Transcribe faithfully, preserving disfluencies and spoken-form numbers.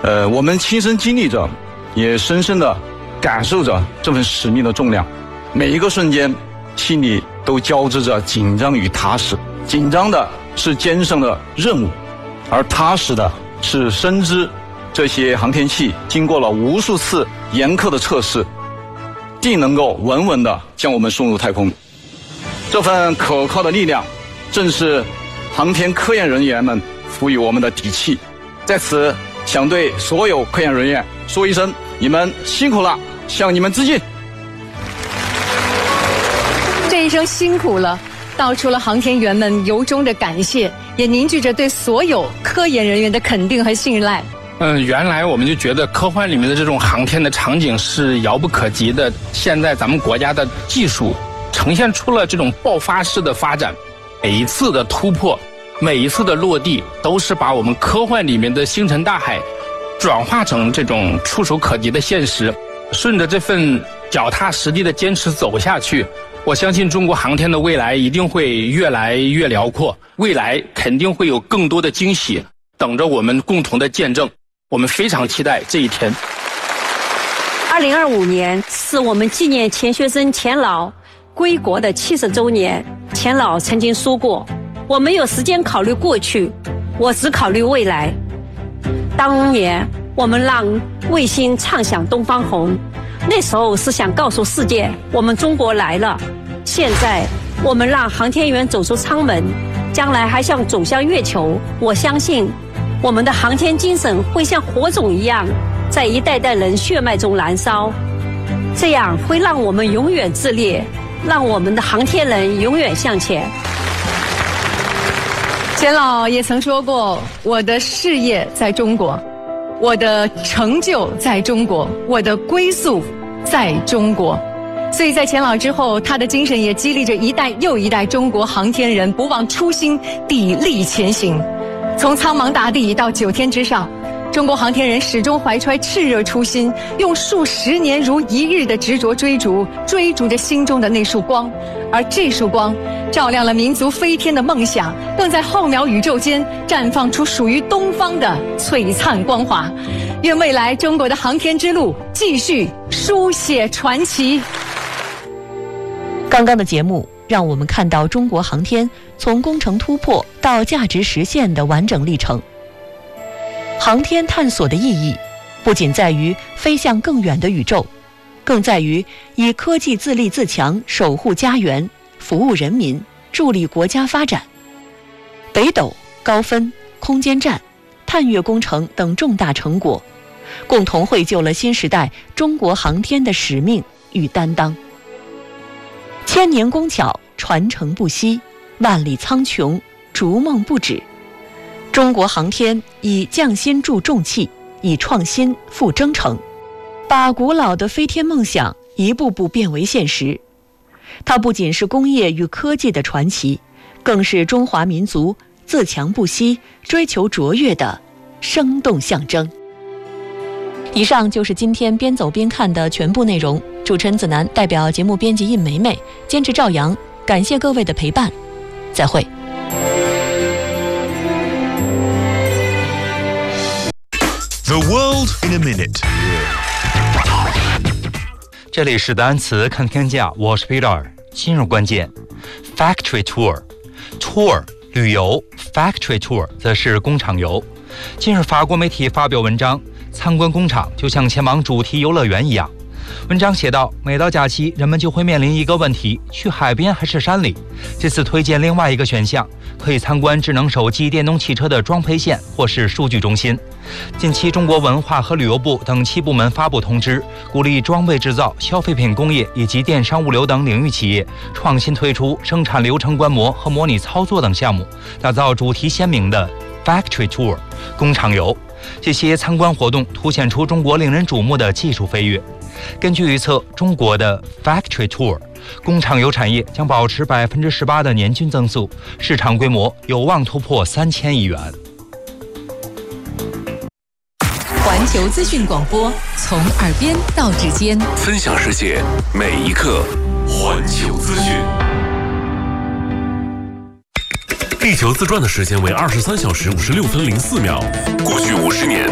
呃，我们亲身经历着，也深深的感受着这份使命的重量。每一个瞬间，心里都交织着紧张与踏实。紧张的是艰深的任务，而踏实的是深知这些航天器经过了无数次严苛的测试，定能够稳稳地将我们送入太空。这份可靠的力量，正是航天科研人员们赋予我们的底气。在此，想对所有科研人员说一声：你们辛苦了，向你们致敬。 这一声辛苦了，道出了航天员们由衷的感谢，也凝聚着对所有科研人员的肯定和信赖。 嗯，原来我们就觉得科幻里面的这种航天的场景是遥不可及的，现在咱们国家的技术呈现出了这种爆发式的发展，每一次的突破，每一次的落地，都是把我们科幻里面的星辰大海转化成这种触手可及的现实。顺着这份脚踏实地的坚持走下去，我相信中国航天的未来一定会越来越辽阔，未来肯定会有更多的惊喜等着我们共同的见证。我们非常期待这一天。 二零二五年是我们纪念钱学森钱老归国的七十周年。钱老曾经说过：“我没有时间考虑过去，我只考虑未来。”当年我们让卫星唱响东方红，那时候是想告诉世界我们中国来了。现在我们让航天员走出舱门，将来还想走向月球。我相信我们的航天精神会像火种一样在一代代人血脉中燃烧，这样会让我们永远炽烈，让我们的航天人永远向前。 钱老也曾说过：“我的事业在中国，我的成就在中国，我的归宿在中国。”所以在钱老之后，他的精神也激励着一代又一代中国航天人不忘初心，砥砺前行。从苍茫大地到九天之上，中国航天人始终怀揣炽热初心，用数十年如一日的执着追逐，追逐着心中的那束光。而这束光照亮了民族飞天的梦想，更在浩渺宇宙间绽放出属于东方的璀璨光华。愿未来中国的航天之路继续书写传奇。 刚刚的节目让我们看到中国航天从工程突破到价值实现的完整历程。航天探索的意义不仅在于飞向更远的宇宙，更在于以科技自立自强，守护家园，服务人民，助力国家发展。北斗、高分、空间站、探月工程等重大成果，共同绘就了新时代中国航天的使命与担当。千年功巧传承不息，万里苍穹逐梦不止。中国航天以匠心铸重器，以创新赴征程，把古老的飞天梦想一步步变为现实。它不仅是工业与科技的传奇，更是中华民族自强不息、追求卓越的生动象征。以上就是今天边走边看的全部内容。主持人子楠代表节目编辑印梅梅，监制赵阳，感谢各位的陪伴，再会。 The world in a minute。 这里是单词看天下，我是 Peter。今日关键 ：factory tour，tour 旅游 ，factory tour 则是工厂游。近日，法国媒体发表文章，参观工厂就像前往主题游乐园一样。文章写道，每到假期，人们就会面临一个问题：去海边还是山里？这次推荐另外一个选项，可以参观智能手机、电动汽车的装配线或是数据中心。近期，中国文化和旅游部等七部门发布通知，鼓励装备制造、消费品工业以及电商物流等领域企业创新推出生产流程观摩和模拟操作等项目，打造主题鲜明的 Factory Tour 工厂游。这些参观活动凸显出中国令人瞩目的技术飞跃。根据预测，中国的 Factory Tour 工厂游产业将保持百分之十八的年均增速，市场规模有望突破三千亿元。 环球资讯广播，从耳边到指尖， 分享世界每一刻。环球资讯。地球自转的时间为二十三小时五十六分零四秒。过去五十年，